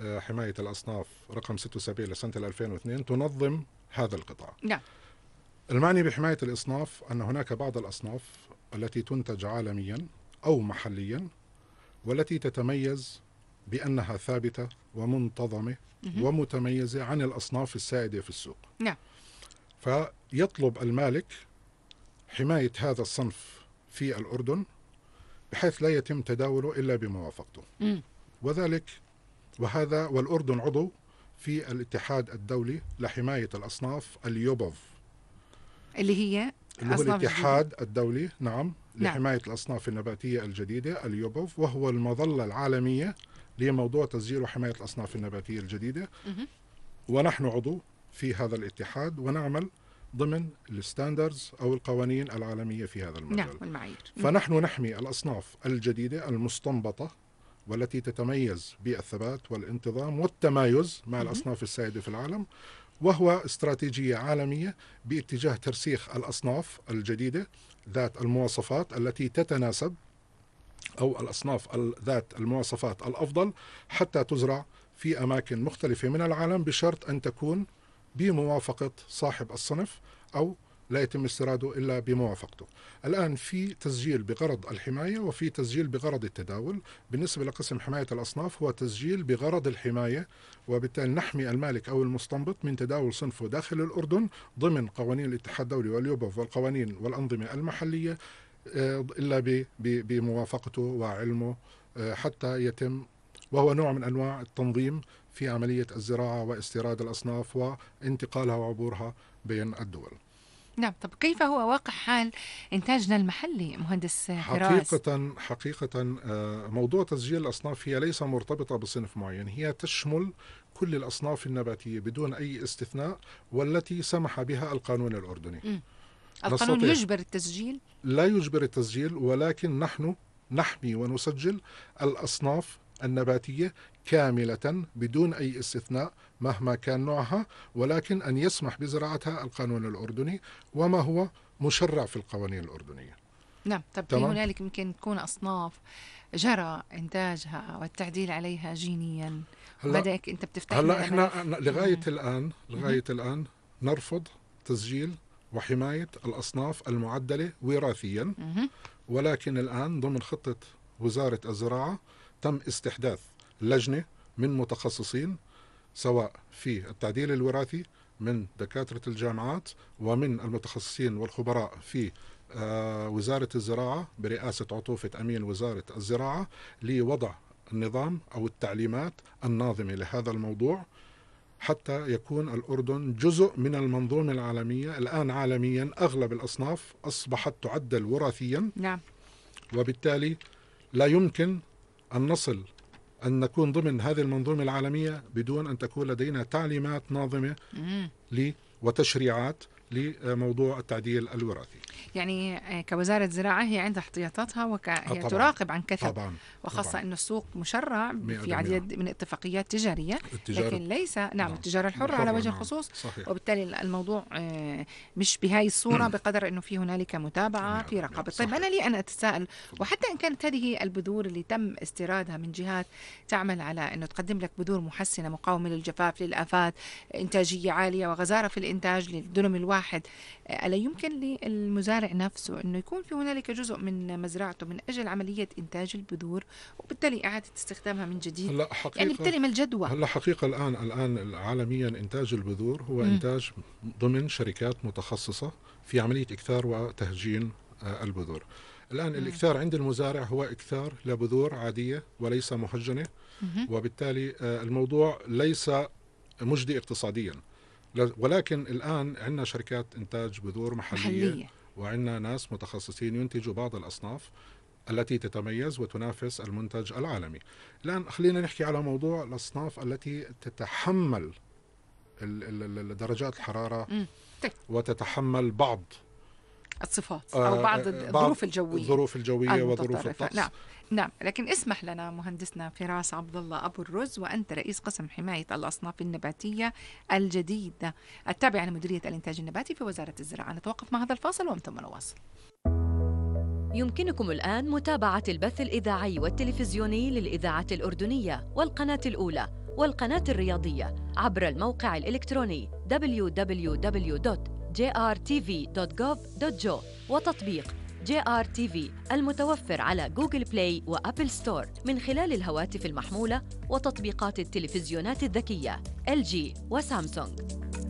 حماية الأصناف رقم 76 لسنة 2002 تنظم هذا القطاع. نعم. المعني بحماية الأصناف أن هناك بعض الأصناف التي تنتج عالميا أو محليا والتي تتميز بأنها ثابتة ومنتظمة ومتميزة عن الأصناف السائدة في السوق. نعم. فيطلب المالك حماية هذا الصنف في الأردن بحيث لا يتم تداوله إلا بموافقته. والأردن عضو في الاتحاد الدولي لحماية الأصناف اليوبوف، اللي هو الاتحاد الدولي لحماية الأصناف النباتية الجديدة اليوبوف، وهو المظلة العالمية لموضوع تسجيل وحماية الأصناف النباتية الجديدة. ونحن عضو في هذا الاتحاد ونعمل ضمن الستاندرز أو القوانين العالمية في هذا المجال. نعم، والمعايير. فنحن نحمي الأصناف الجديدة المستنبطة والتي تتميز بالثبات والانتظام والتمايز مع الأصناف السائدة في العالم، وهو استراتيجية عالمية باتجاه ترسيخ الأصناف الجديدة ذات المواصفات التي تتناسب، أو الأصناف ذات المواصفات الأفضل، حتى تزرع في أماكن مختلفة من العالم بشرط أن تكون بموافقة صاحب الصنف أو لا يتم استيراده إلا بموافقته. الآن في تسجيل بغرض الحماية وفي تسجيل بغرض التداول. بالنسبة لقسم حماية الأصناف هو تسجيل بغرض الحماية، وبالتالي نحمي المالك أو المستنبط من تداول صنفه داخل الأردن ضمن قوانين الاتحاد الدولي واليوبوف والقوانين والأنظمة المحلية إلا بموافقته وعلمه حتى يتم، وهو نوع من أنواع التنظيم في عملية الزراعة واستيراد الأصناف وانتقالها وعبورها بين الدول. نعم. طب كيف هو واقع حال إنتاجنا المحلي مهندس فراس؟ حقيقة موضوع تسجيل الأصناف هي ليس مرتبطة بصنف معين، هي تشمل كل الأصناف النباتية بدون أي استثناء، والتي سمح بها القانون الأردني. القانون يجبر التسجيل؟ لا يجبر التسجيل، ولكن نحن نحمي ونسجل الأصناف النباتية كاملة بدون أي استثناء مهما كان نوعها، ولكن أن يسمح بزراعتها القانون الأردني وما هو مشرع في القوانين الأردنية. نعم. طب في هنالك يمكن تكون أصناف جرى إنتاجها والتعديل عليها جينيا، بدأك أنت بتفتح هلا إحنا لغاية الآن نرفض تسجيل وحماية الأصناف المعدلة وراثيا، ولكن الآن ضمن خطة وزارة الزراعة تم استحداث لجنة من متخصصين سواء في التعديل الوراثي من دكاترة الجامعات ومن المتخصصين والخبراء في وزارة الزراعة برئاسة عطوفة أمين وزارة الزراعة لوضع النظام أو التعليمات الناظمة لهذا الموضوع، حتى يكون الأردن جزء من المنظومة العالمية. الآن عالميا أغلب الأصناف أصبحت تعدل وراثيا. نعم. وبالتالي لا يمكن أن نصل أن نكون ضمن هذه المنظومة العالمية بدون أن تكون لدينا تعليمات ناظمة وتشريعات لموضوع التعديل الوراثي. يعني كوزارة زراعة هي عندها احتياطاتها هي تراقب عن كثب طبعا. وخاصة أنه السوق مشرع في عديد من اتفاقيات تجارية، لكن ليس التجارة الحرة على وجه الخصوص. صحيح. وبالتالي الموضوع مش بهاي الصورة بقدر أنه في هنالك متابعة في رقابة. طيب أنا أتساءل، وحتى إن كانت هذه البذور اللي تم استيرادها من جهات تعمل على أنه تقدم لك بذور محسنة مقاومة للجفاف للآفات، إنتاجية عالية وغزارة في الإنتاج للدنم الواحد، ألا يمكن للمزارع نفسه أنه يكون في هنالك جزء من مزرعته من أجل عملية إنتاج البذور وبالتالي إعادة استخدامها من جديد؟ يعني بالتالي ما الجدوى؟ هلا حقيقة الآن عالميا إنتاج البذور هو إنتاج ضمن شركات متخصصة في عملية إكثار وتهجين البذور. الآن الإكثار عند المزارع هو إكثار لبذور عادية وليس مهجنة، وبالتالي الموضوع ليس مجدي اقتصاديا. ولكن الآن عندنا شركات إنتاج بذور محلية. وعندنا ناس متخصصين ينتجوا بعض الأصناف التي تتميز وتنافس المنتج العالمي. الآن خلينا نحكي على موضوع الأصناف التي تتحمل درجات الحرارة وتتحمل بعض الصفات أو بعض الظروف الجوية وظروف الطقس. نعم. لكن اسمح لنا مهندسنا فراس عبد الله أبو الرز، وأنت رئيس قسم حماية الأصناف النباتية الجديدة التابعة لمديرية الإنتاج النباتي في وزارة الزراعة. نتوقف مع هذا الفاصل ومن ثم نواصل. يمكنكم الآن متابعة البث الإذاعي والتلفزيوني للإذاعة الأردنية والقناة الأولى والقناة الرياضية عبر الموقع الإلكتروني www.jrtv.gov.jo وتطبيق JRTV المتوفر على جوجل بلاي وأبل ستور من خلال الهواتف المحمولة وتطبيقات التلفزيونات الذكية LG وسامسونج.